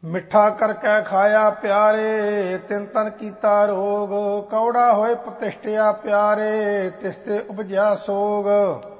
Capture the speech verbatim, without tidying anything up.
ਮਿੱਠਾ ਕਰਕੇ ਖਾਇਆ ਪਿਆਰੇ, ਤਿਨ ਤਨ ਕੀਤਾ ਰੋਗ। ਕੌੜਾ ਹੋਏ ਪ੍ਰਤਿਸ਼ਠਿਆ ਪਿਆਰੇ, ਤਿਸ ਤੇ ਉਪਜਿਆ ਸੋਗ।